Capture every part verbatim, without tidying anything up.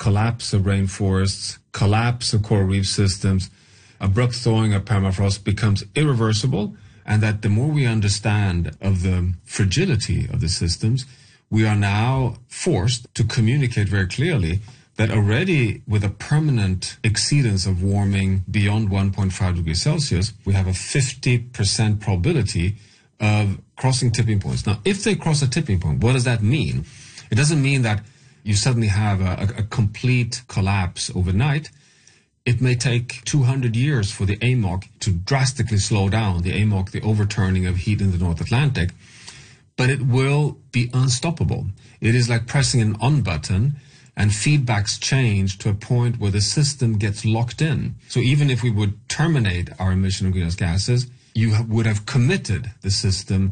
collapse of rainforests, collapse of coral reef systems, abrupt thawing of permafrost becomes irreversible, and that the more we understand of the fragility of the systems, we are now forced to communicate very clearly that already with a permanent exceedance of warming beyond one point five degrees Celsius, we have a fifty percent probability of crossing tipping points. Now, if they cross a tipping point, what does that mean? It doesn't mean that you suddenly have a, a, a complete collapse overnight. It may take two hundred years for the A M O C to drastically slow down, the A M O C, the overturning of heat in the North Atlantic, but it will be unstoppable. It is like pressing an on button, and feedbacks change to a point where the system gets locked in. So even if we would terminate our emission of greenhouse gases, you have, would have committed the system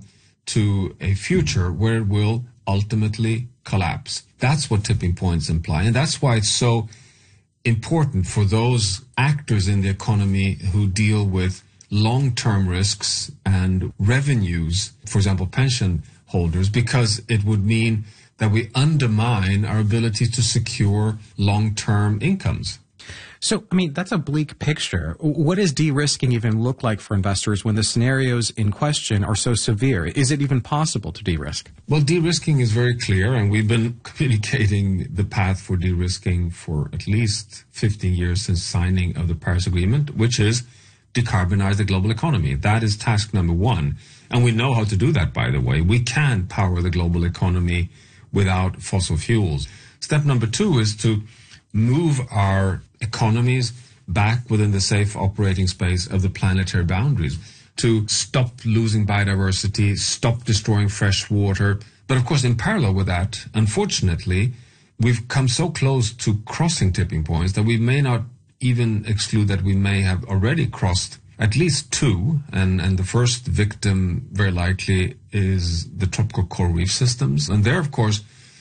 to a future where it will ultimately collapse. That's what tipping points imply, and that's why it's so important for those actors in the economy who deal with long-term risks and revenues, for example, pension holders, because it would mean that we undermine our ability to secure long-term incomes. So, I mean, that's a bleak picture. What does de-risking even look like for investors when the scenarios in question are so severe? Is it even possible to de-risk? Well, de-risking is very clear, and we've been communicating the path for de-risking for at least fifteen years since signing of the Paris Agreement, which is decarbonize the global economy. That is task number one. And we know how to do that, by the way. We can power the global economy without fossil fuels. Step number two is to move our economies back within the safe operating space of the planetary boundaries, to stop losing biodiversity, stop destroying fresh water. But of course, in parallel with that, unfortunately, we've come so close to crossing tipping points that we may not even exclude that we may have already crossed at least two, and, and the first victim very likely is the tropical coral reef systems. And there, of course,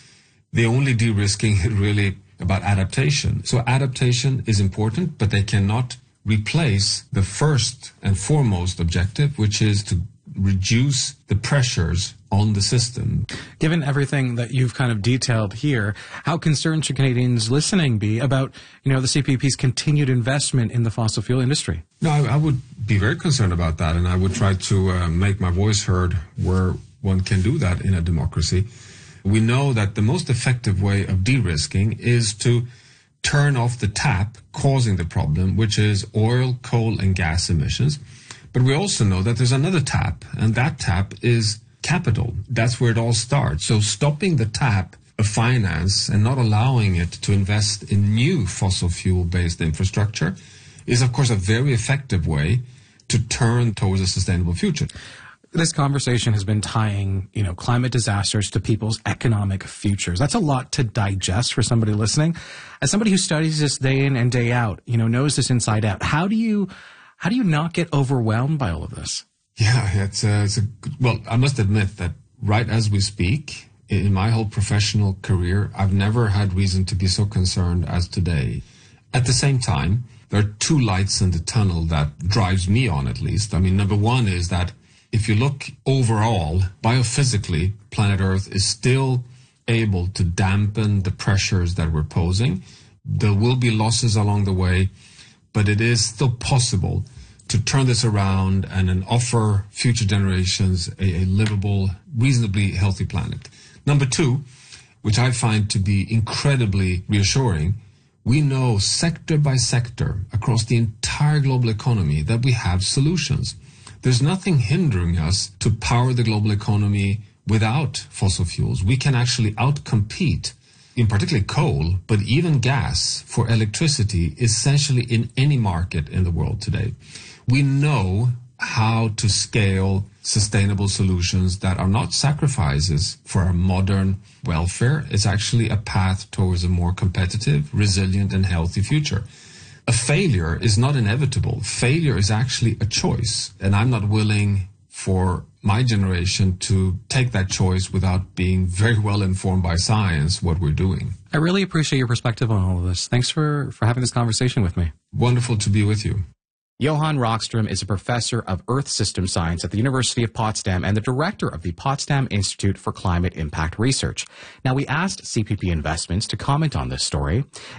the only de-risking is really about adaptation. So adaptation is important, but they cannot replace the first and foremost objective, which is to reduce the pressures on the system. Given everything that you've kind of detailed here, how concerned should Canadians listening be about, you know, the C P P's continued investment in the fossil fuel industry? No, I, I would be very concerned about that, and I would try to uh, make my voice heard where one can do that in a democracy. We know that the most effective way of de-risking is to turn off the tap causing the problem, which is oil, coal, and gas emissions. But we also know that there's another tap, and that tap is capital. That's where it all starts. So stopping the tap of finance and not allowing it to invest in new fossil fuel-based infrastructure is, of course, a very effective way to turn towards a sustainable future. This conversation has been tying, you know, climate disasters to people's economic futures. That's a lot to digest for somebody listening. As somebody who studies this day in and day out, you know, knows this inside out, how do you, how do you not get overwhelmed by all of this? Yeah, it's a, it's a well, I must admit that right as we speak, in my whole professional career, I've never had reason to be so concerned as today. At the same time, there are two lights in the tunnel that drives me on, at least. I mean, number one is that if you look overall, biophysically, planet Earth is still able to dampen the pressures that we're posing. There will be losses along the way, but it is still possible to turn this around and then offer future generations a, a livable, reasonably healthy planet. Number two, which I find to be incredibly reassuring, we know sector by sector across the entire global economy that we have solutions. There's nothing hindering us to power the global economy without fossil fuels. We can actually outcompete, in particular coal, but even gas for electricity, essentially in any market in the world today. We know how to scale sustainable solutions that are not sacrifices for our modern welfare. It's actually a path towards a more competitive, resilient, and healthy future. A failure is not inevitable. Failure is actually a choice, and I'm not willing for my generation to take that choice without being very well informed by science what we're doing. I really appreciate your perspective on all of this. Thanks for, for having this conversation with me. Wonderful to be with you. Johan Rockström is a professor of Earth System Science at the University of Potsdam and the director of the Potsdam Institute for Climate Impact Research. Now, we asked C P P Investments to comment on this story.